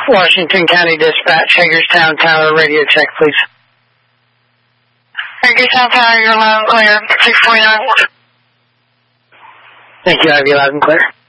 Washington County Dispatch, Hagerstown Tower, radio check, please. Hagerstown Tower, you're loud and clear, 649. Thank you, I have you loud and clear.